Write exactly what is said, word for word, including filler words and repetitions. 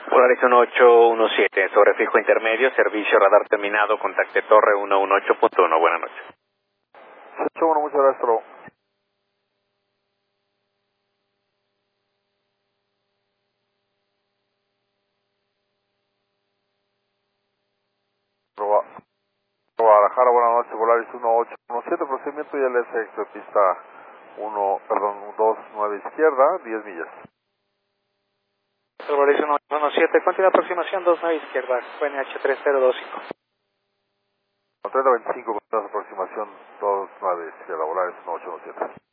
Polaris uno ocho uno siete, sobre fijo intermedio, servicio radar terminado, contacte torre uno uno ocho punto uno, buenas noches. ocho uno, muchas gracias, Toro. Guadalajara, buenas noches, Polaris uno ocho uno siete, procedimiento y L S X de pista uno, perdón, dos nueve izquierda, diez millas. Polaris uno ocho uno siete, continua aproximación dos nueve izquierda, Q N H tres cero dos cinco. treinta veinticinco, continua aproximación dos nueve izquierda, Polaris uno ocho uno siete.